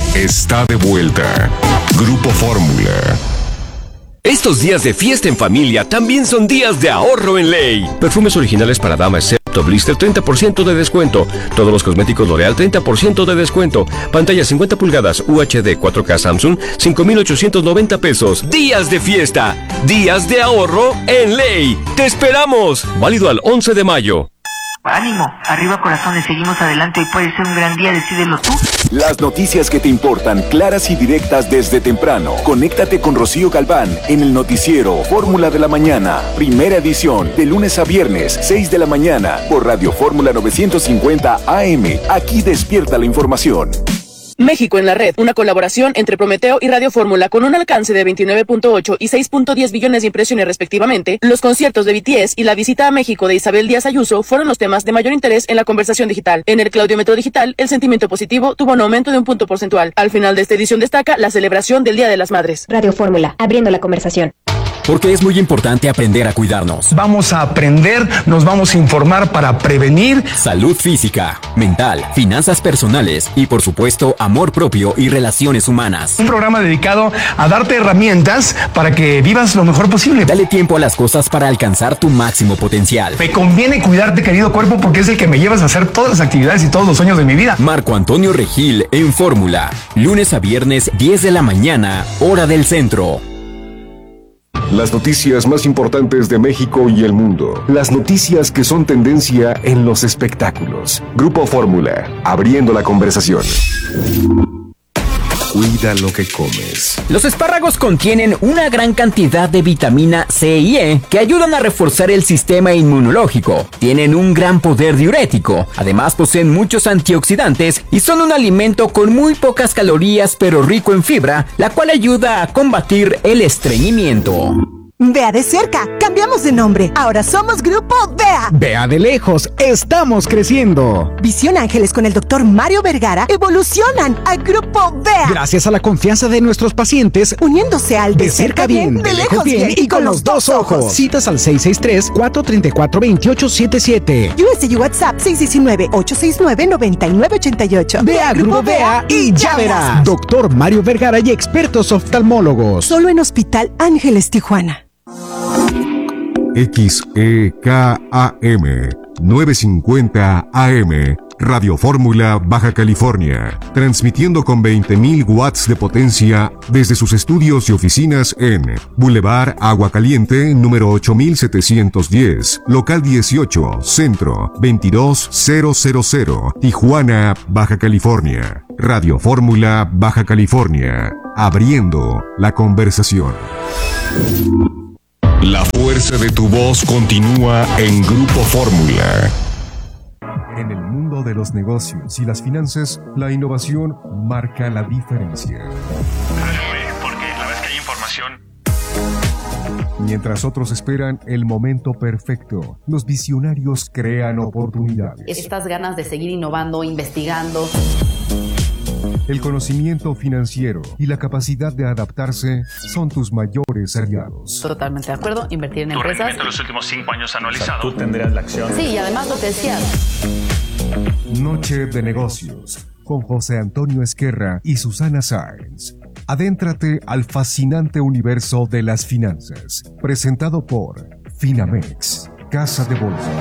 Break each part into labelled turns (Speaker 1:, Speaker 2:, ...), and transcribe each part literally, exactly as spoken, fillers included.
Speaker 1: está de vuelta. Grupo Fórmula.
Speaker 2: Estos días de fiesta en familia también son días de ahorro en Ley. Perfumes originales para dama excepto blister, treinta por ciento de descuento. Todos los cosméticos L'Oreal, treinta por ciento de descuento. Pantalla cincuenta pulgadas U H D cuatro K Samsung, cinco mil ochocientos noventa pesos. Días de fiesta, días de ahorro en Ley. ¡Te esperamos! Válido al once de mayo.
Speaker 3: Ánimo, arriba corazones, seguimos adelante, hoy puede ser un gran día, decídelo tú.
Speaker 4: Las noticias que te importan, claras y directas desde temprano. Conéctate con Rocío Galván en el noticiero Fórmula de la Mañana, primera edición, de lunes a viernes, seis de la mañana, por Radio Fórmula novecientos cincuenta A M. Aquí despierta la información.
Speaker 5: México en la red, una colaboración entre Prometeo y Radio Fórmula con un alcance de veintinueve punto ocho y seis punto diez billones de impresiones respectivamente. Los conciertos de B T S y la visita a México de Isabel Díaz Ayuso fueron los temas de mayor interés en la conversación digital. En el Claudiómetro digital, el sentimiento positivo tuvo un aumento de un punto porcentual. Al final de esta edición destaca la celebración del Día de las Madres.
Speaker 6: Radio Fórmula, abriendo la conversación.
Speaker 7: Porque es muy importante aprender a cuidarnos.
Speaker 8: Vamos a aprender, nos vamos a informar para prevenir
Speaker 7: salud física, mental, finanzas personales y, por supuesto, amor propio y relaciones humanas.
Speaker 8: Un programa dedicado a darte herramientas para que vivas lo mejor posible.
Speaker 7: Dale tiempo a las cosas para alcanzar tu máximo potencial.
Speaker 8: Me conviene cuidarte, querido cuerpo, porque es el que me llevas a hacer todas las actividades y todos los sueños de mi vida.
Speaker 7: Marco Antonio Regil en Fórmula. Lunes a viernes, diez de la mañana, hora del centro.
Speaker 1: Las noticias más importantes de México y el mundo. Las noticias que son tendencia en los espectáculos. Grupo Fórmula, abriendo la conversación. Cuida lo que comes.
Speaker 9: Los espárragos contienen una gran cantidad de vitamina C y E que ayudan a reforzar el sistema inmunológico. Tienen un gran poder diurético. Además poseen muchos antioxidantes y son un alimento con muy pocas calorías pero rico en fibra, la cual ayuda a combatir el estreñimiento.
Speaker 10: Vea de cerca, cambiamos de nombre. Ahora somos Grupo Vea.
Speaker 11: Vea de lejos, estamos creciendo.
Speaker 10: Visión Ángeles con el doctor Mario Vergara evolucionan a Grupo Vea.
Speaker 11: Gracias a la confianza de nuestros pacientes,
Speaker 10: uniéndose al de,
Speaker 11: de cerca bien, de, de lejos bien y con los dos ojos. Citas al seis seis tres, cuatro tres cuatro, dos ocho siete siete.
Speaker 10: U S U WhatsApp seis uno nueve, ocho seis nueve, nueve nueve ocho ocho.
Speaker 11: Vea Grupo Vea y ya verás. Doctor Mario Vergara y expertos oftalmólogos.
Speaker 10: Solo en Hospital Ángeles Tijuana.
Speaker 1: X E K A M novecientos cincuenta A M, Radio Fórmula, Baja California, transmitiendo con veinte mil watts de potencia desde sus estudios y oficinas en Boulevard Agua Caliente, número ocho mil setecientos diez, local dieciocho, centro, veintidós mil, Tijuana, Baja California. Radio Fórmula, Baja California, abriendo la conversación. La fuerza de tu voz continúa en Grupo Fórmula. En el mundo de los negocios y las finanzas, la innovación marca la diferencia.
Speaker 12: Porque la vez que hay información.
Speaker 1: Mientras otros esperan el momento perfecto, los visionarios crean oportunidades.
Speaker 13: Estas ganas de seguir innovando, investigando.
Speaker 1: El conocimiento financiero y la capacidad de adaptarse son tus mayores aliados.
Speaker 13: Totalmente de acuerdo, invertir en
Speaker 12: tu
Speaker 13: empresas.
Speaker 12: Tu rendimiento en los últimos cinco años anualizado.
Speaker 14: O sea, tú tendrías la acción.
Speaker 13: Sí, y además lo que decías.
Speaker 1: Noche de negocios, con José Antonio Esquerra y Susana Sáenz. Adéntrate al fascinante universo de las finanzas. Presentado por Finamex, Casa de Bolsa.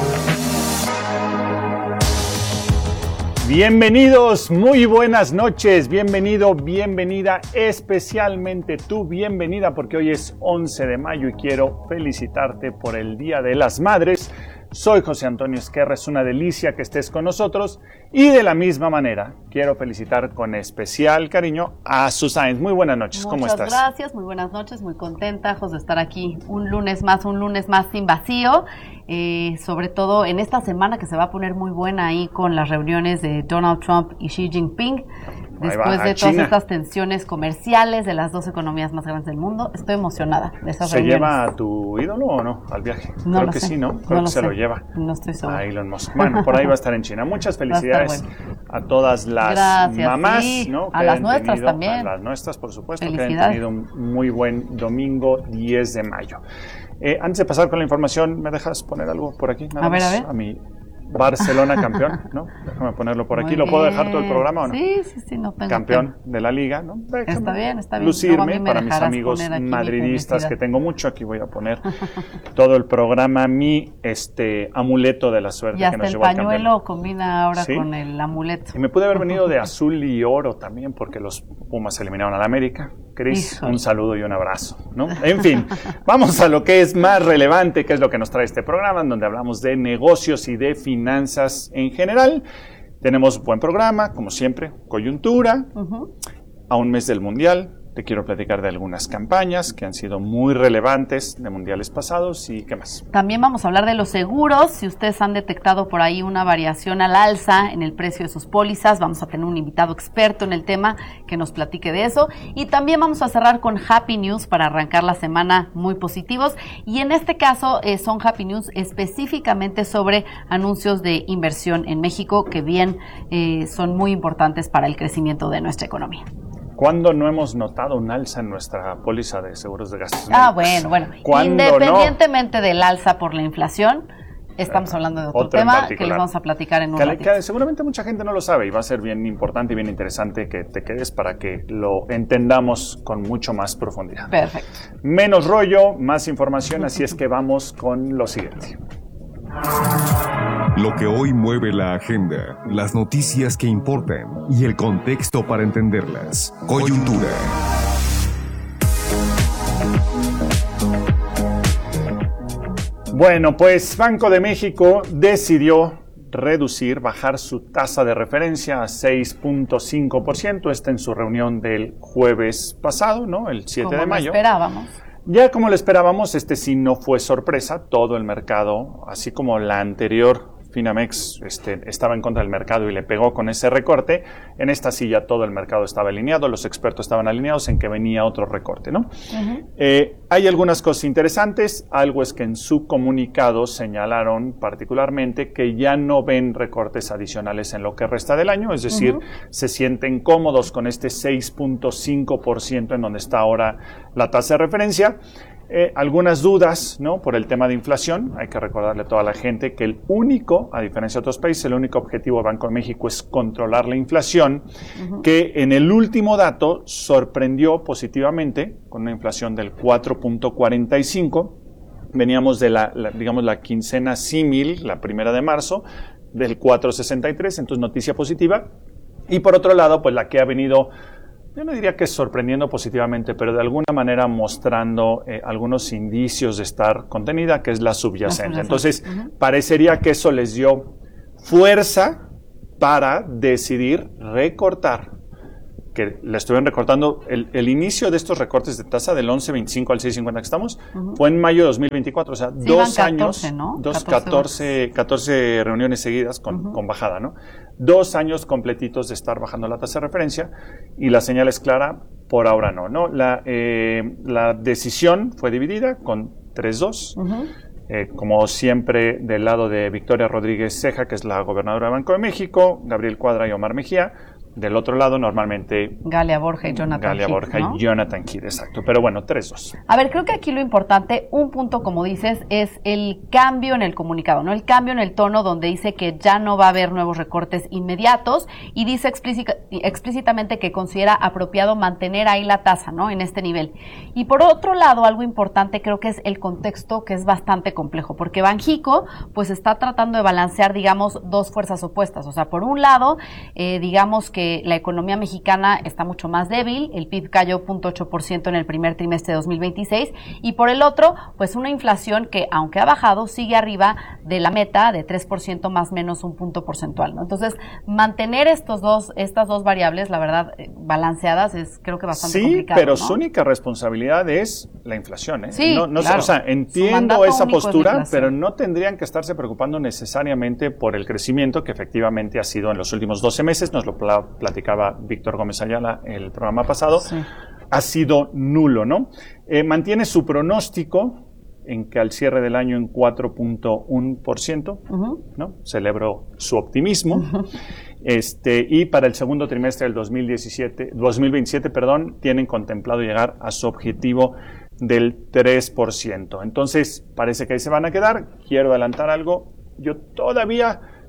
Speaker 14: Bienvenidos, muy buenas noches, bienvenido, bienvenida, especialmente tú, bienvenida, porque hoy es once de mayo y quiero felicitarte por el Día de las Madres. Soy José Antonio Esquerra, es una delicia que estés con nosotros y de la misma manera quiero felicitar con especial cariño a Susana. Muy buenas noches, ¿cómo estás?
Speaker 13: Muchas gracias, muy buenas noches, muy contenta, José, de estar aquí un lunes más, un lunes más sin vacío, eh, sobre todo en esta semana que se va a poner muy buena ahí con las reuniones de Donald Trump y Xi Jinping. Después de todas estas tensiones comerciales de las dos economías más grandes del mundo, estoy emocionada de esas
Speaker 14: ¿Se
Speaker 13: reuniones.
Speaker 14: lleva a tu ídolo o no al viaje?
Speaker 13: No
Speaker 14: Creo que
Speaker 13: sé.
Speaker 14: sí, ¿no? Creo
Speaker 13: no
Speaker 14: que se
Speaker 13: sé.
Speaker 14: lo lleva.
Speaker 13: No estoy segura.
Speaker 14: A Elon Musk. Bueno, por ahí va a estar en China. Muchas felicidades
Speaker 13: bueno.
Speaker 14: a todas las
Speaker 13: Gracias,
Speaker 14: mamás,
Speaker 13: sí.
Speaker 14: ¿no?
Speaker 13: A
Speaker 14: Que
Speaker 13: las nuestras
Speaker 14: tenido,
Speaker 13: también.
Speaker 14: A las nuestras, por supuesto, que
Speaker 13: Felicidades.
Speaker 14: han tenido un muy buen domingo diez de mayo. Eh, antes de pasar con la información, ¿me dejas poner algo por aquí? Nada
Speaker 13: A ver,
Speaker 14: más
Speaker 13: a ver.
Speaker 14: A mi Barcelona campeón, ¿no? Déjame ponerlo por aquí.
Speaker 13: Muy
Speaker 14: ¿Lo puedo
Speaker 13: bien.
Speaker 14: dejar todo el programa o no?
Speaker 13: Sí, sí, sí, no tengo
Speaker 14: Campeón
Speaker 13: pena.
Speaker 14: de la liga, ¿no? Déjame
Speaker 13: Está bien, está bien.
Speaker 14: lucirme
Speaker 13: Luego a mí me
Speaker 14: para mis
Speaker 13: dejarás
Speaker 14: amigos
Speaker 13: poner aquí mi
Speaker 14: madridistas,
Speaker 13: publicidad.
Speaker 14: que tengo mucho. Aquí voy a poner todo el programa, mi este amuleto de la suerte
Speaker 13: Y
Speaker 14: que
Speaker 13: hasta
Speaker 14: nos
Speaker 13: el
Speaker 14: llevó al campeón.
Speaker 13: pañuelo combina ahora
Speaker 14: ¿Sí?
Speaker 13: con el amuleto.
Speaker 14: Y me pude haber venido de azul y oro también, porque los Pumas eliminaron a la América. Cris,
Speaker 13: Híjole.
Speaker 14: un saludo y un abrazo, ¿no? En fin, vamos a lo que es más relevante, que es lo que nos trae este programa, en donde hablamos de negocios y de finanzas en general. Tenemos buen programa, como siempre, coyuntura,
Speaker 13: Uh-huh.
Speaker 14: a un mes del Mundial. Te quiero platicar de algunas campañas que han sido muy relevantes de mundiales pasados y qué más.
Speaker 13: También vamos a hablar de los seguros. Si ustedes han detectado por ahí una variación al alza en el precio de sus pólizas, vamos a tener un invitado experto en el tema que nos platique de eso. Y también vamos a cerrar con Happy News para arrancar la semana muy positivos. Y en este caso eh, son Happy News específicamente sobre anuncios de inversión en México que bien eh, son muy importantes para el crecimiento de nuestra economía.
Speaker 14: ¿Cuándo no hemos notado un alza en nuestra póliza de seguros de gastos
Speaker 13: Ah,
Speaker 14: médicos?
Speaker 13: bueno, bueno.
Speaker 14: ¿Cuándo
Speaker 13: Independientemente del alza por la inflación, estamos hablando de otro,
Speaker 14: Otro en
Speaker 13: tema que
Speaker 14: particular.
Speaker 13: les vamos a platicar en un
Speaker 14: Que,
Speaker 13: ratito.
Speaker 14: que seguramente mucha gente no lo sabe y va a ser bien importante y bien interesante que te quedes para que lo entendamos con mucho más profundidad.
Speaker 13: Perfecto.
Speaker 14: Menos rollo, más información, así es que vamos con lo siguiente.
Speaker 1: Lo que hoy mueve la agenda, las noticias que importan y el contexto para entenderlas. Coyuntura.
Speaker 14: Bueno, pues Banco de México decidió reducir, bajar su tasa de referencia a seis punto cinco por ciento. Está en su reunión del jueves pasado, ¿no? El siete
Speaker 13: Como
Speaker 14: de
Speaker 13: lo
Speaker 14: mayo.
Speaker 13: esperábamos.
Speaker 14: Ya como lo esperábamos, este sí no fue sorpresa. Todo el mercado, así como la anterior Finamex este, estaba en contra del mercado y le pegó con ese recorte, en esta sí ya todo el mercado estaba alineado, los expertos estaban alineados en que venía otro recorte, ¿no?
Speaker 13: Uh-huh.
Speaker 14: Eh, hay algunas cosas interesantes. Algo es que en su comunicado señalaron particularmente que ya no ven recortes adicionales en lo que resta del año, es decir,
Speaker 13: Uh-huh.
Speaker 14: se sienten cómodos con este seis punto cinco por ciento en donde está ahora la tasa de referencia. Eh, algunas dudas, ¿no? Por el tema de inflación. Hay que recordarle a toda la gente que el único, a diferencia de otros países, el único objetivo del Banco de México es controlar la inflación, uh-huh. que en el último dato sorprendió positivamente con una inflación del cuatro punto cuarenta y cinco. Veníamos de la, la digamos, la quincena símil, la primera de marzo, del cuatro punto sesenta y tres, entonces noticia positiva. Y por otro lado, pues la que ha venido, yo no diría que sorprendiendo positivamente, pero de alguna manera mostrando eh, algunos indicios de estar contenida, que es la subyacente. Entonces, uh-huh. parecería que eso les dio fuerza para decidir recortar, que le estuvieron recortando, el, el inicio de estos recortes de tasa del once punto veinticinco al seis punto cincuenta que estamos, uh-huh. fue en mayo de dos mil veinticuatro, o sea,
Speaker 13: sí,
Speaker 14: dos
Speaker 13: catorce,
Speaker 14: años,
Speaker 13: ¿no?
Speaker 14: dos, catorce, catorce reuniones seguidas con, uh-huh. con bajada, ¿no? Dos años completitos de estar bajando la tasa de referencia y la señal es clara, por ahora no, ¿no? La, eh, la decisión fue dividida con tres dos. Uh-huh. Eh, como siempre, del lado de Victoria Rodríguez Ceja, que es la gobernadora de Banco de México, Gabriel Cuadra y Omar Mejía. Del otro lado, normalmente...
Speaker 13: Galia Borja y Jonathan
Speaker 14: Galia
Speaker 13: Kidd,
Speaker 14: Borja
Speaker 13: ¿no?
Speaker 14: y Jonathan Kidd, exacto. Pero bueno, tres dos.
Speaker 13: A ver, creo que aquí lo importante, un punto, como dices, es el cambio en el comunicado, ¿no? El cambio en el tono donde dice que ya no va a haber nuevos recortes inmediatos y dice explícita, explícitamente que considera apropiado mantener ahí la tasa, ¿no? En este nivel. Y por otro lado, algo importante creo que es el contexto, que es bastante complejo, porque Banjico, pues está tratando de balancear, digamos, dos fuerzas opuestas. O sea, por un lado, eh, digamos que la economía mexicana está mucho más débil, el P I B cayó cero punto ocho por ciento en el primer trimestre de dos mil veintiséis, y por el otro, pues una inflación que, aunque ha bajado, sigue arriba de la meta de tres por ciento más menos un punto porcentual, ¿no? Entonces, mantener estos dos, estas dos variables, la verdad, eh, balanceadas, es creo que bastante
Speaker 14: sí,
Speaker 13: complicado.
Speaker 14: Sí, pero
Speaker 13: ¿no?
Speaker 14: su única responsabilidad es la inflación, ¿eh?
Speaker 13: Sí,
Speaker 14: no, no,
Speaker 13: claro.
Speaker 14: O sea, entiendo esa postura, pero no tendrían que estarse preocupando necesariamente por el crecimiento que efectivamente ha sido en los últimos doce meses, nos lo platicaba Víctor Gómez Ayala el programa pasado, sí. ha sido nulo, ¿no? Eh, mantiene su pronóstico en que al cierre del año en cuatro punto uno por ciento, uh-huh. ¿no? Celebro su optimismo. Uh-huh. Este, y para el segundo trimestre del dos mil diecisiete, dos mil veintisiete, perdón, tienen contemplado llegar a su objetivo del tres por ciento. Entonces, parece que ahí se van a quedar. Quiero adelantar algo. Yo todavía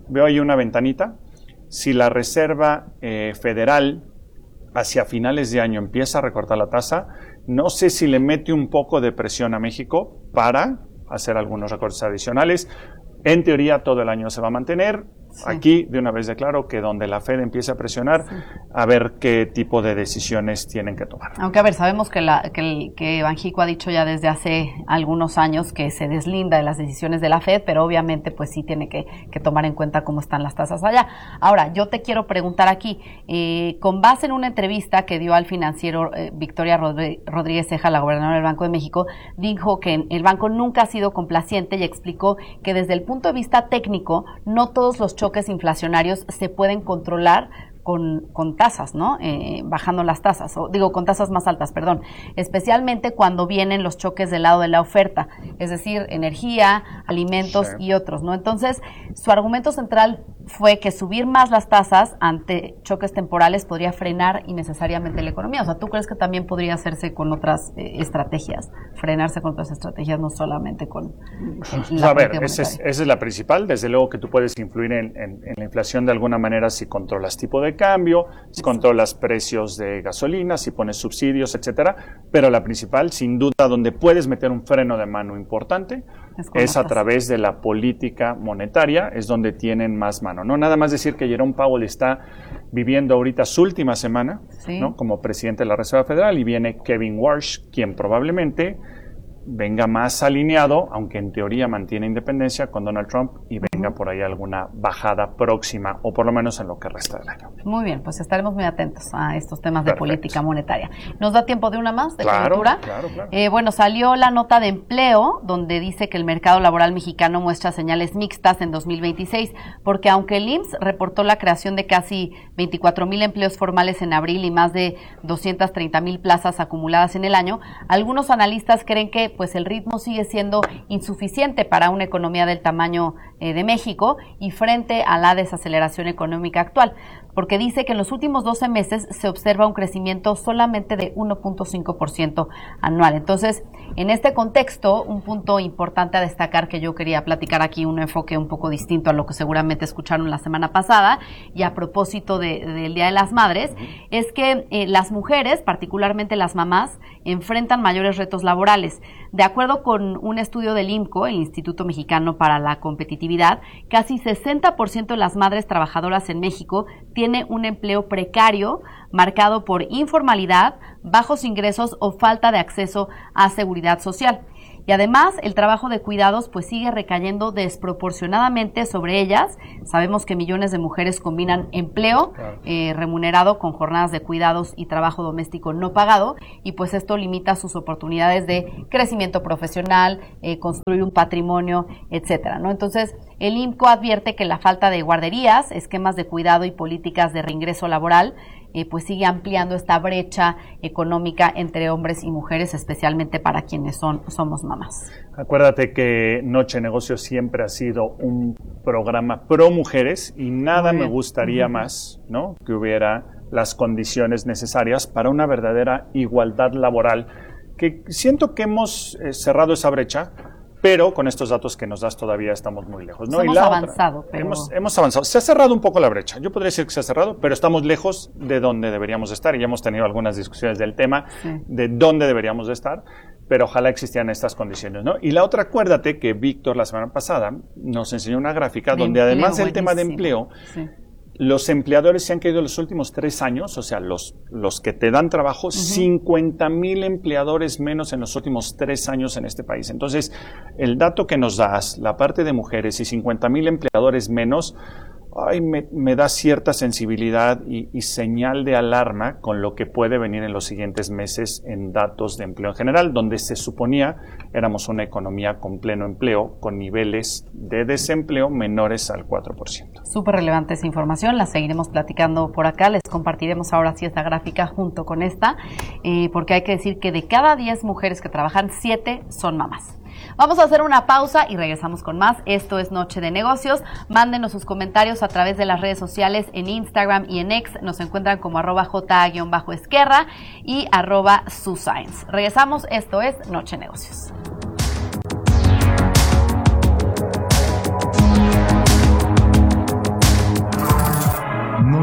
Speaker 14: veo ahí una ventanita. Si la Reserva eh, Federal hacia finales de año empieza a recortar la tasa, no sé si le mete un poco de presión a México para hacer algunos recortes adicionales. En teoría todo el año se va a mantener. Sí. Aquí de una vez declaro que donde la Fed empiece a presionar, sí. a ver qué tipo de decisiones tienen que tomar.
Speaker 13: Aunque a ver, sabemos que, la, que, el, que Banxico ha dicho ya desde hace algunos años que se deslinda de las decisiones de la Fed, pero obviamente pues sí tiene que, que tomar en cuenta cómo están las tasas allá. Ahora, yo te quiero preguntar aquí, eh, con base en una entrevista que dio al financiero eh, Victoria Rodríguez Ceja, la gobernadora del Banco de México, dijo que el banco nunca ha sido complaciente y explicó que desde el punto de vista técnico, no todos los choques inflacionarios se pueden controlar con, con tasas, ¿no? Eh, bajando las tasas, o digo, con tasas más altas, perdón, especialmente cuando vienen los choques del lado de la oferta, es decir, energía, alimentos sí. y otros, ¿no? Entonces, su argumento central fue que subir más las tasas ante choques temporales podría frenar innecesariamente la economía. O sea, ¿tú crees que también podría hacerse con otras eh, estrategias, frenarse con otras estrategias, no solamente con eh, la
Speaker 14: A ver, esa es, esa es la principal. Desde luego que tú puedes influir en, en, en la inflación de alguna manera si controlas tipo de cambio, si controlas precios de gasolina, si pones subsidios, etcétera. Pero la principal, sin duda, donde puedes meter un freno de mano importante es, es a través de la política monetaria, es donde tienen más mano. No nada más decir que Jerome Powell está viviendo ahorita su última semana, sí. ¿no? como presidente de la Reserva Federal, y viene Kevin Warsh, quien probablemente venga más alineado, aunque en teoría mantiene independencia con Donald Trump, y venga uh-huh. por ahí alguna bajada próxima, o por lo menos en lo que resta del año.
Speaker 13: Muy bien, pues estaremos muy atentos a estos temas Perfecto. de política monetaria. ¿Nos da tiempo de una más, de
Speaker 14: claro,
Speaker 13: coyuntura?
Speaker 14: Claro, claro.
Speaker 13: Eh, bueno, salió la nota de empleo, donde dice que el mercado laboral mexicano muestra señales mixtas en dos mil veintiséis, porque aunque el I M S S reportó la creación de casi veinticuatro mil empleos formales en abril y más de doscientas treinta mil plazas acumuladas en el año, algunos analistas creen que pues el ritmo sigue siendo insuficiente para una economía del tamaño eh, de México y frente a la desaceleración económica actual, porque dice que en los últimos doce meses se observa un crecimiento solamente de uno punto cinco por ciento anual. Entonces, en este contexto, un punto importante a destacar que yo quería platicar aquí, un enfoque un poco distinto a lo que seguramente escucharon la semana pasada, y a propósito de, del Día de las Madres, es que eh, las mujeres, particularmente las mamás, enfrentan mayores retos laborales. De acuerdo con un estudio del I M C O, el Instituto Mexicano para la Competitividad, casi sesenta por ciento de las madres trabajadoras en México tiene un empleo precario marcado por informalidad, bajos ingresos o falta de acceso a seguridad social. Y además, el trabajo de cuidados pues sigue recayendo desproporcionadamente sobre ellas. Sabemos que millones de mujeres combinan empleo claro. eh, remunerado con jornadas de cuidados y trabajo doméstico no pagado, y pues esto limita sus oportunidades de crecimiento profesional, eh, construir un patrimonio, etcétera, ¿no? Entonces, el I M C O advierte que la falta de guarderías, esquemas de cuidado y políticas de reingreso laboral Eh, pues sigue ampliando esta brecha económica entre hombres y mujeres, especialmente para quienes son somos mamás.
Speaker 14: Acuérdate que Noche Negocios siempre ha sido un programa pro mujeres, y nada me gustaría uh-huh. más, ¿no? que hubiera las condiciones necesarias para una verdadera igualdad laboral, que siento que hemos eh, cerrado esa brecha, pero con estos datos que nos das todavía estamos muy lejos, ¿no?
Speaker 13: Hemos
Speaker 14: y la
Speaker 13: avanzado,
Speaker 14: otra,
Speaker 13: pero...
Speaker 14: Hemos, hemos avanzado. Se ha cerrado un poco la brecha. Yo podría decir que se ha cerrado, pero estamos lejos de donde deberíamos estar, y ya hemos tenido algunas discusiones del tema sí. de dónde deberíamos de estar, pero ojalá existieran estas condiciones, ¿no? Y la otra, acuérdate que Víctor la semana pasada nos enseñó una gráfica de donde empleo, además del tema de empleo, sí. los empleadores se han caído en los últimos tres años, o sea, los, los que te dan trabajo, uh-huh. cincuenta mil empleadores menos en los últimos tres años en este país. Entonces, el dato que nos das, la parte de mujeres y cincuenta mil empleadores menos, ay, me, me da cierta sensibilidad y, y señal de alarma con lo que puede venir en los siguientes meses en datos de empleo en general, donde se suponía éramos una economía con pleno empleo, con niveles de desempleo menores al cuatro por ciento.
Speaker 13: Súper relevante esa información, la seguiremos platicando por acá, les compartiremos ahora sí esta gráfica junto con esta, eh, porque hay que decir que de cada diez mujeres que trabajan, siete son mamás. Vamos a hacer una pausa y regresamos con más. Esto es Noche de Negocios. Mándenos sus comentarios a través de las redes sociales en Instagram y en X. Nos encuentran como arroba J-Esquerra y arroba Suscience. Regresamos. Esto es Noche de Negocios.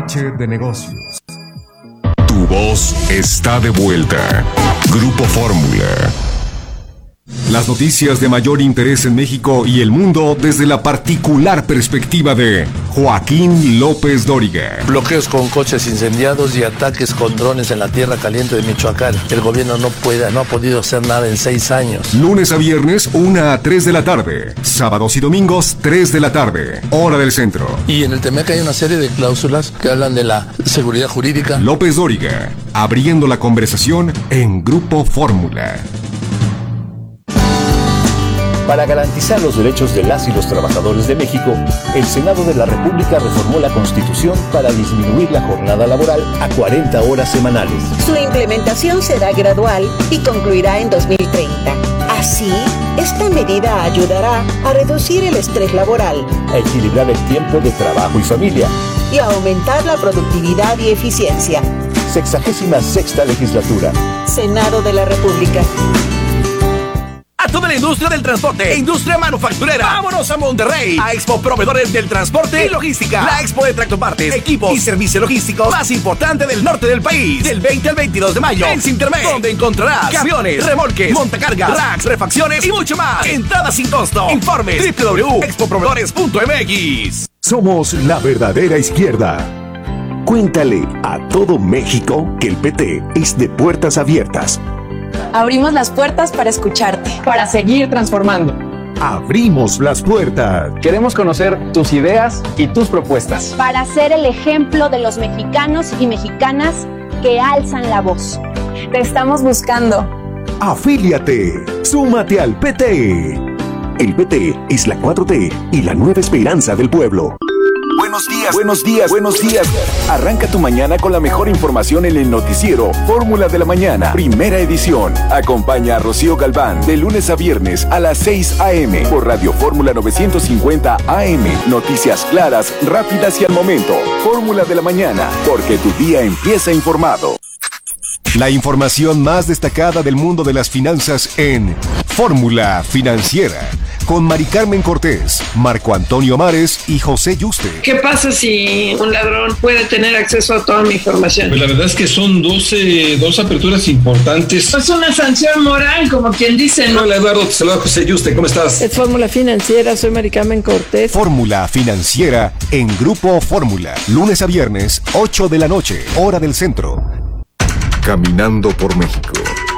Speaker 1: Noche de negocios. Tu voz está de vuelta. Grupo Fórmula. Las noticias de mayor interés en México y el mundo desde la particular perspectiva de Joaquín López Dóriga.
Speaker 15: Bloqueos con coches incendiados y ataques con drones en la tierra caliente de Michoacán. El gobierno no puede, no ha podido hacer nada en seis años.
Speaker 1: Lunes a viernes, una a tres de la tarde. Sábados y domingos, tres de la tarde. Hora del centro.
Speaker 15: Y en el Temec hay una serie de cláusulas que hablan de la seguridad jurídica.
Speaker 1: López Dóriga, abriendo la conversación en Grupo Fórmula.
Speaker 16: Para garantizar los derechos de las y los trabajadores de México, el Senado de la República reformó la Constitución para disminuir la jornada laboral a cuarenta horas semanales.
Speaker 17: Su implementación será gradual y concluirá en dos mil treinta. Así, esta medida ayudará a reducir el estrés laboral,
Speaker 16: a equilibrar el tiempo de trabajo y familia
Speaker 17: y a aumentar la productividad y eficiencia.
Speaker 16: Sexagésima sexta legislatura.
Speaker 17: Senado de la República.
Speaker 18: A toda la industria del transporte e industria manufacturera. Vámonos a Monterrey, a Expo Proveedores del Transporte y Logística. La expo de tractopartes, equipos y servicios logísticos más importante del norte del país. Del veinte al veintidós de mayo en Cintermed, donde encontrarás camiones, remolques, montacargas, racks, refacciones y mucho más. Entrada sin costo. Informes doble u doble u doble u punto expo proveedores punto m x.
Speaker 19: Somos la verdadera izquierda. Cuéntale a todo México que el P T es de puertas abiertas.
Speaker 20: Abrimos las puertas para escucharte.
Speaker 21: Para seguir transformando.
Speaker 19: Abrimos las puertas.
Speaker 21: Queremos conocer tus ideas y tus propuestas.
Speaker 22: Para ser el ejemplo de los mexicanos y mexicanas que alzan la voz.
Speaker 20: Te estamos buscando.
Speaker 19: Afíliate. Súmate al P T. El P T es la cuatro T y la nueva esperanza del pueblo.
Speaker 4: Buenos días, buenos días, buenos días. Arranca tu mañana con la mejor información en el noticiero Fórmula de la Mañana, primera edición. Acompaña a Rocío Galván de lunes a viernes a las seis a eme por Radio Fórmula novecientos cincuenta A M. Noticias claras, rápidas y al momento. Fórmula de la Mañana, porque tu día empieza informado.
Speaker 1: La información más destacada del mundo de las finanzas en Fórmula Financiera, con Mari Carmen Cortés, Marco Antonio Mares y José Yuste.
Speaker 23: ¿Qué pasa si un ladrón puede tener acceso a toda mi información?
Speaker 24: Pues la verdad es que son doce, dos aperturas importantes.
Speaker 23: Es una sanción moral, como quien dice, ¿no?
Speaker 24: Hola Eduardo, te saluda José Yuste, ¿cómo estás?
Speaker 23: Es Fórmula Financiera, soy Mari Carmen Cortés.
Speaker 1: Fórmula Financiera en Grupo Fórmula, lunes a viernes, ocho de la noche, hora del centro. Caminando por México.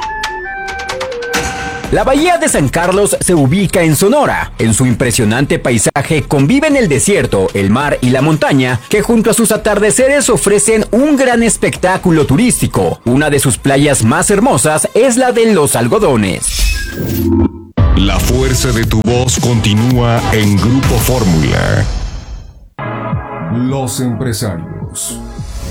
Speaker 9: La bahía de San Carlos se ubica en Sonora. En su impresionante paisaje conviven el desierto, el mar y la montaña, que junto a sus atardeceres ofrecen un gran espectáculo turístico. Una de sus playas más hermosas es la de Los Algodones.
Speaker 1: La fuerza de tu voz continúa en Grupo Fórmula. Los empresarios.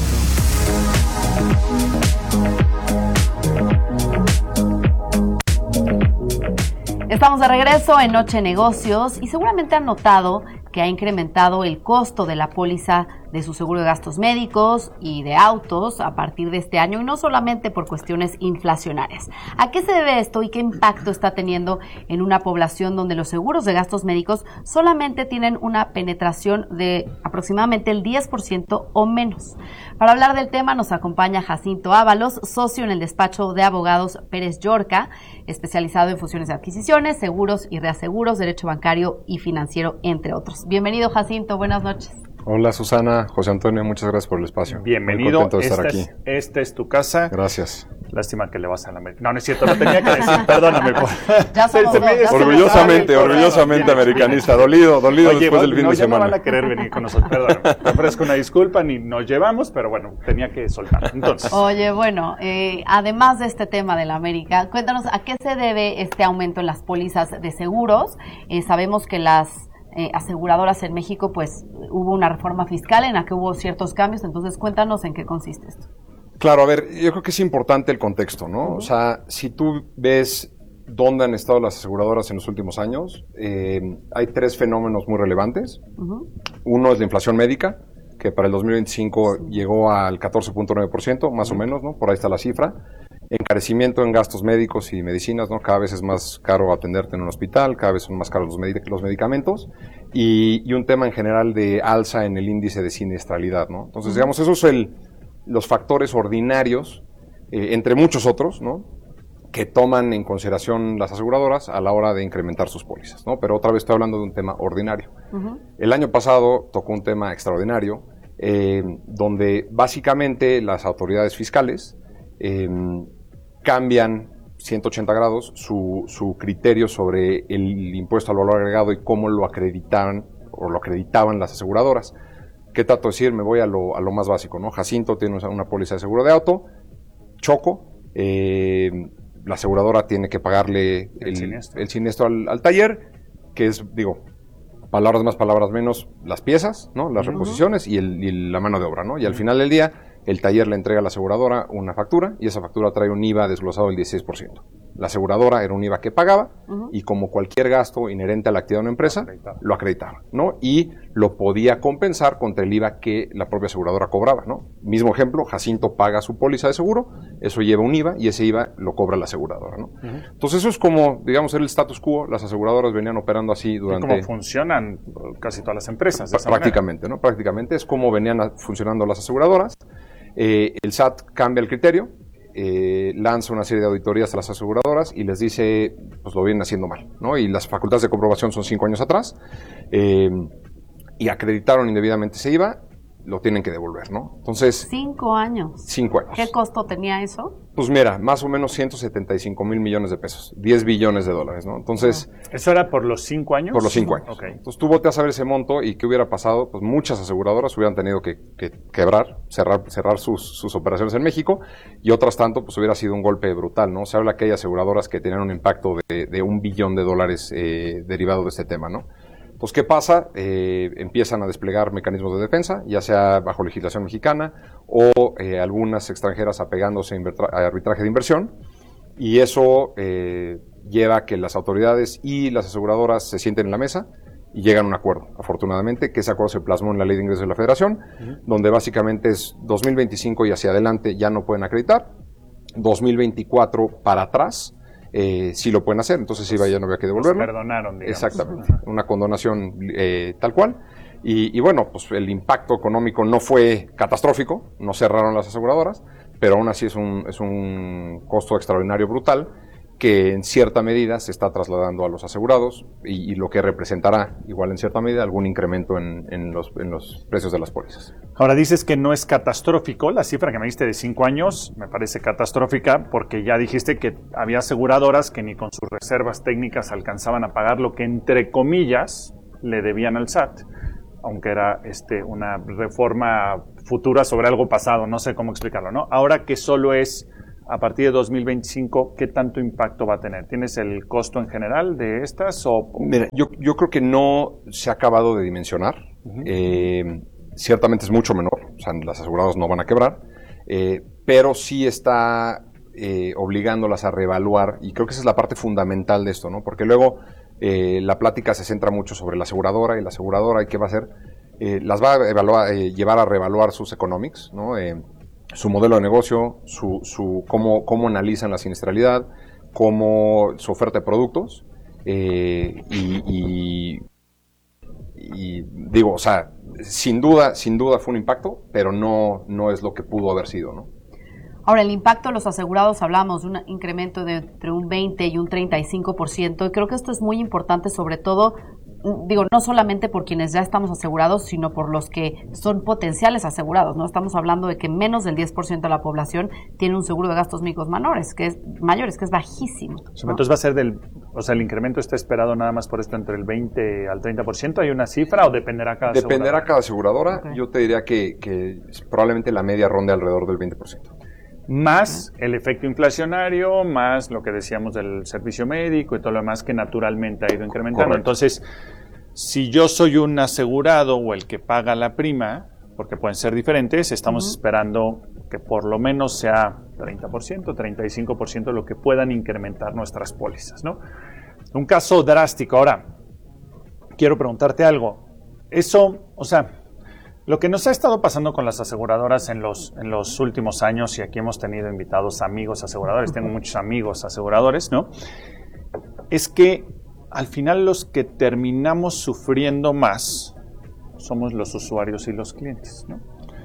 Speaker 13: Estamos de regreso en Noche Negocios y seguramente han notado que ha incrementado el costo de la póliza de su seguro de gastos médicos y de autos a partir de este año, y no solamente por cuestiones inflacionarias. ¿A qué se debe esto y qué impacto está teniendo en una población donde los seguros de gastos médicos solamente tienen una penetración de aproximadamente el diez por ciento o menos? Para hablar del tema nos acompaña Jacinto Ábalos, socio en el despacho de abogados Pérez Yorca, especializado en fusiones de adquisiciones, seguros y reaseguros, derecho bancario y financiero, entre otros. Bienvenido, Jacinto, buenas noches.
Speaker 25: Hola Susana, José Antonio, muchas gracias por el espacio.
Speaker 14: Bienvenido,
Speaker 25: Muy contento de estar
Speaker 14: esta,
Speaker 25: aquí.
Speaker 14: Es, esta es tu casa.
Speaker 25: Gracias.
Speaker 14: Lástima que le vas a la América. No, no es cierto, lo tenía que decir, perdóname.
Speaker 13: Ya somos
Speaker 14: se,
Speaker 13: dos,
Speaker 14: se
Speaker 13: ya
Speaker 25: orgullosamente, orgullosamente americanista, dolido, dolido
Speaker 14: Oye,
Speaker 25: después del fin
Speaker 14: no,
Speaker 25: de
Speaker 14: ya
Speaker 25: semana.
Speaker 14: No van a querer venir con nosotros, perdóname. Te ofrezco una disculpa, ni nos llevamos, pero bueno, tenía que soltar. Entonces.
Speaker 13: Oye, bueno, eh, además de este tema de la América, cuéntanos a qué se debe este aumento en las pólizas de seguros. Eh, sabemos que las Eh, aseguradoras en México, pues hubo una reforma fiscal en la que hubo ciertos cambios, entonces cuéntanos en qué consiste esto.
Speaker 25: Claro, a ver, yo creo que es importante el contexto, ¿no? Uh-huh. O sea, si tú ves dónde han estado las aseguradoras en los últimos años, eh, hay tres fenómenos muy relevantes. Uh-huh. Uno es la inflación médica, que para el dos mil veinticinco sí. llegó al catorce punto nueve por ciento, más uh-huh. o menos, ¿no? Por ahí está la cifra. encarecimiento en gastos médicos y medicinas, ¿no? Cada vez es más caro atenderte en un hospital, cada vez son más caros los, med- los medicamentos, y, y un tema en general de alza en el índice de siniestralidad, ¿no? Entonces, digamos, esos son el, los factores ordinarios, eh, entre muchos otros, ¿no?, que toman en consideración las aseguradoras a la hora de incrementar sus pólizas, ¿no? Pero otra vez estoy hablando de un tema ordinario. Uh-huh. El año pasado tocó un tema extraordinario, eh, donde básicamente las autoridades fiscales eh, cambian ciento ochenta grados su, su criterio sobre el impuesto al valor agregado y cómo lo acreditaban o lo acreditaban las aseguradoras. ¿Qué trato de decir? Me voy a lo, a lo más básico, ¿no? Jacinto tiene una póliza de seguro de auto, choco, eh, la aseguradora tiene que pagarle el, el siniestro, el siniestro al, al taller, que es, digo, palabras más, palabras menos, las piezas, ¿no?, las uh-huh. reposiciones y, el, y la mano de obra, ¿no? Y al final del día, el taller le entrega a la aseguradora una factura y esa factura trae un I V A desglosado del dieciséis por ciento. La aseguradora era un I V A que pagaba uh-huh. y como cualquier gasto inherente a la actividad de una empresa, acreditaba. lo acreditaba, ¿no? Y lo podía compensar contra el I V A que la propia aseguradora cobraba, ¿no? Mismo ejemplo, Jacinto paga su póliza de seguro, eso lleva un I V A y ese I V A lo cobra la aseguradora, ¿no? Uh-huh. Entonces eso es como, digamos, era el status quo, las aseguradoras venían operando así durante...
Speaker 14: ¿Y cómo funcionan casi todas las empresas? De
Speaker 25: prácticamente, manera. ¿no? Prácticamente es como venían a, funcionando las aseguradoras. Eh, el S A T cambia el criterio, eh, lanza una serie de auditorías a las aseguradoras y les dice, pues lo vienen haciendo mal, ¿no? Y las facultades de comprobación son cinco años atrás, eh, y acreditaron indebidamente ese I V A, lo tienen que devolver, ¿no? Entonces...
Speaker 13: Cinco años.
Speaker 25: Cinco años.
Speaker 13: ¿Qué costo tenía eso?
Speaker 25: Pues mira, más o menos ciento setenta y cinco mil millones de pesos, diez billones de dólares, ¿no? Entonces...
Speaker 14: ¿Eso era por los cinco años?
Speaker 25: Por los cinco años.
Speaker 14: Okay.
Speaker 25: Entonces tú volteas a ver ese monto y ¿qué hubiera pasado? Pues muchas aseguradoras hubieran tenido que, que quebrar, cerrar, cerrar sus, sus operaciones en México y otras tanto, pues hubiera sido un golpe brutal, ¿no? Se habla que hay aseguradoras que tenían un impacto de, de un billón de dólares eh, derivado de este tema, ¿no? Pues, ¿qué pasa? Eh, empiezan a desplegar mecanismos de defensa, ya sea bajo legislación mexicana o eh, algunas extranjeras apegándose a arbitraje de inversión, y eso eh, lleva a que las autoridades y las aseguradoras se sienten en la mesa y llegan a un acuerdo, afortunadamente, que ese acuerdo se plasmó en la Ley de Ingresos de la Federación, uh-huh. donde básicamente es dos mil veinticinco y hacia adelante ya no pueden acreditar, dos mil veinticuatro para atrás, Eh, sí lo pueden hacer, entonces pues, sí, ya no había que devolverlo.
Speaker 14: Perdonaron, digamos.
Speaker 25: Exactamente, una condonación eh, tal cual. Y, y bueno, pues el impacto económico no fue catastrófico, no cerraron las aseguradoras, pero aún así es un, es un costo extraordinario brutal que en cierta medida se está trasladando a los asegurados y, y lo que representará, igual en cierta medida, algún incremento en, en, los, en los precios de las pólizas.
Speaker 14: Ahora dices que no es catastrófico, la cifra que me diste de cinco años me parece catastrófica porque ya dijiste que había aseguradoras que ni con sus reservas técnicas alcanzaban a pagar lo que entre comillas le debían al S A T, aunque era este, una reforma futura sobre algo pasado, no sé cómo explicarlo, ¿no? Ahora que solo es a partir de dos mil veinticinco, ¿qué tanto impacto va a tener? ¿Tienes el costo en general de estas? O...
Speaker 25: Mira, yo, yo creo que no se ha acabado de dimensionar. Uh-huh. Eh, ciertamente es mucho menor, o sea, las aseguradoras no van a quebrar, eh, pero sí está eh, obligándolas a reevaluar, y creo que esa es la parte fundamental de esto, ¿no? Porque luego eh, la plática se centra mucho sobre la aseguradora, y la aseguradora, ¿y qué va a hacer? Eh, las va a evaluar, eh, llevar a reevaluar sus economics, ¿no? Eh, su modelo de negocio, su, su cómo, cómo analizan la siniestralidad, cómo su oferta de productos, eh, y, y, y digo, o sea, sin duda, sin duda fue un impacto, pero no, no es lo que pudo haber sido, ¿no?
Speaker 13: Ahora, el impacto de los asegurados, hablamos de un incremento de entre un veinte y un treinta y cinco por ciento, y creo que esto es muy importante, sobre todo, digo, no solamente por quienes ya estamos asegurados, sino por los que son potenciales asegurados, ¿no? Estamos hablando de que menos del diez por ciento de la población tiene un seguro de gastos médicos menores, que es mayores, que es bajísimo, ¿no?
Speaker 14: Entonces va a ser del, o sea, el incremento está esperado nada más por esto entre el veinte al treinta por ciento, ¿hay una cifra o dependerá cada aseguradora?
Speaker 25: Dependerá cada aseguradora, okay. Yo te diría que, que probablemente la media ronde alrededor del veinte por ciento.
Speaker 14: Más el efecto inflacionario, más lo que decíamos del servicio médico y todo lo demás que naturalmente ha ido incrementando. Correcto. Entonces, si yo soy un asegurado o el que paga la prima, porque pueden ser diferentes, estamos uh-huh. esperando que por lo menos sea treinta por ciento, treinta y cinco por ciento lo que puedan incrementar nuestras pólizas, ¿no? Un caso drástico. Ahora, quiero preguntarte algo. Eso, o sea, Lo que nos ha estado pasando con las aseguradoras en los, en los últimos años, y aquí hemos tenido invitados amigos aseguradores, tengo muchos amigos aseguradores, ¿no? Es que al final los que terminamos sufriendo más somos los usuarios y los clientes, ¿no?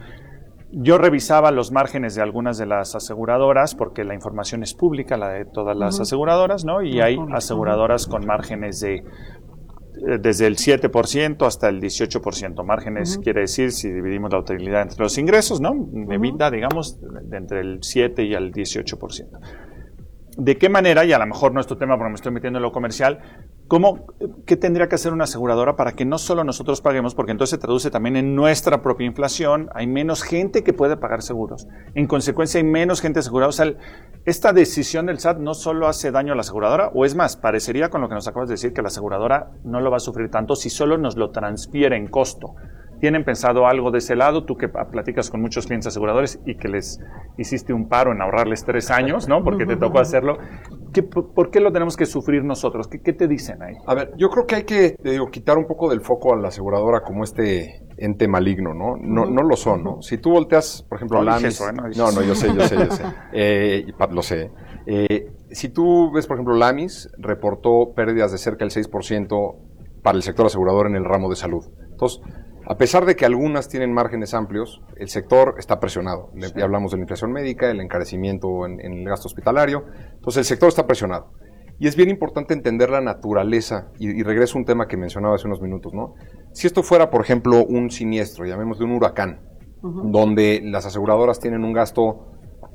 Speaker 14: Yo revisaba los márgenes de algunas de las aseguradoras, porque la información es pública, la de todas las uh-huh. aseguradoras, ¿no? Y hay aseguradoras con márgenes de desde el siete por ciento hasta el dieciocho por ciento. Márgenes uh-huh. quiere decir, si dividimos la utilidad entre los ingresos, ¿no? De vida, uh-huh. digamos, de entre el siete y el dieciocho por ciento. ¿De qué manera, y a lo mejor no es tu tema porque me estoy metiendo en lo comercial, cómo, qué tendría que hacer una aseguradora para que no solo nosotros paguemos, porque entonces se traduce también en nuestra propia inflación, hay menos gente que puede pagar seguros, en consecuencia hay menos gente asegurada? O sea, esta decisión del S A T no solo hace daño a la aseguradora, o es más, parecería con lo que nos acabas de decir que la aseguradora no lo va a sufrir tanto si solo nos lo transfiere en costo. ¿Tienen pensado algo de ese lado? Tú que platicas con muchos clientes aseguradores y que les hiciste un paro en ahorrarles tres años, ¿no? Porque te tocó hacerlo. ¿Qué, ¿Por qué lo tenemos que sufrir nosotros? ¿Qué, qué te dicen ahí?
Speaker 25: A ver, yo creo que hay que digo, quitar un poco del foco a la aseguradora como este ente maligno, ¿no? No, no lo son, ¿no? Si tú volteas, por ejemplo,
Speaker 14: no
Speaker 25: Lamis...
Speaker 14: Eso, ¿eh? No,
Speaker 25: no, no, yo sé, yo sé, yo sé. Eh, lo sé. Eh, si tú ves, por ejemplo, Lamis reportó pérdidas de cerca del seis por ciento para el sector asegurador en el ramo de salud. Entonces, a pesar de que algunas tienen márgenes amplios, el sector está presionado. Sí. Ya hablamos de la inflación médica, el encarecimiento en, en el gasto hospitalario. Entonces, el sector está presionado. Y es bien importante entender la naturaleza, y, y regreso a un tema que mencionaba hace unos minutos, ¿no? Si esto fuera, por ejemplo, un siniestro, llamémosle un huracán, uh-huh. donde las aseguradoras tienen un gasto,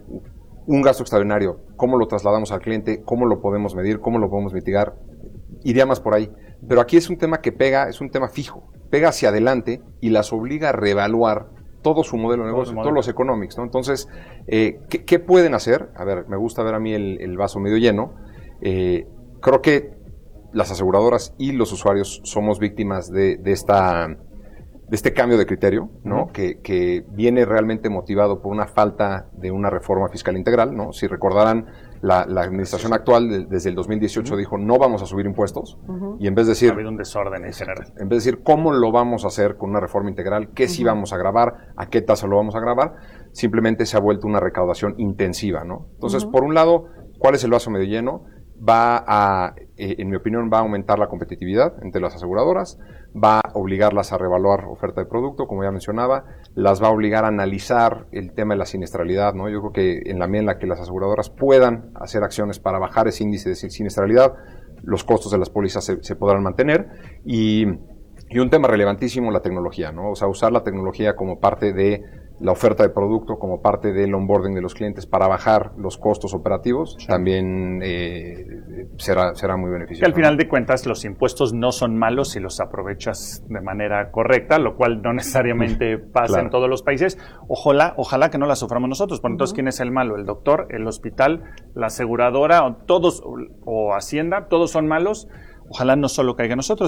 Speaker 25: un gasto extraordinario, ¿cómo lo trasladamos al cliente? ¿Cómo lo podemos medir? ¿Cómo lo podemos mitigar? Iría más por ahí. Pero aquí es un tema que pega, es un tema fijo. Pega hacia adelante y las obliga a reevaluar todo su modelo de negocio, todo todos los economics, ¿no? Entonces, eh, ¿qué, ¿qué pueden hacer? A ver, me gusta ver a mí el, el vaso medio lleno. Eh, creo que las aseguradoras y los usuarios somos víctimas de, de esta de este cambio de criterio, ¿no? Uh-huh. que, que viene realmente motivado por una falta de una reforma fiscal integral, ¿no? Si recordarán, la, la administración actual de, desde el dos mil dieciocho uh-huh. dijo no vamos a subir impuestos, uh-huh. y en vez de decir...
Speaker 14: Ha habido un desorden en general.
Speaker 25: En vez de decir cómo lo vamos a hacer con una reforma integral, qué uh-huh. sí vamos a grabar, a qué tasa lo vamos a grabar, simplemente se ha vuelto una recaudación intensiva, ¿no? Entonces, uh-huh. por un lado, ¿cuál es el vaso medio lleno? Va a, eh, en mi opinión, va a aumentar la competitividad entre las aseguradoras, va a obligarlas a reevaluar oferta de producto, como ya mencionaba, las va a obligar a analizar el tema de la siniestralidad, ¿no? Yo creo que en la medida en la que las aseguradoras puedan hacer acciones para bajar ese índice de siniestralidad, los costos de las pólizas se, se podrán mantener. Y, y un tema relevantísimo, la tecnología, ¿no? O sea, usar la tecnología como parte de la oferta de producto, como parte del onboarding de los clientes para bajar los costos operativos, sí. también eh, será, será muy beneficioso.
Speaker 14: Que al final de cuentas los impuestos no son malos si los aprovechas de manera correcta, lo cual no necesariamente pasa claro. en todos los países. Ojalá, ojalá que no la suframos nosotros. Por entonces, uh-huh. ¿quién es el malo? ¿El doctor, el hospital, la aseguradora, o todos, o, o Hacienda? ¿Todos son malos? Ojalá no solo caiga a nosotros.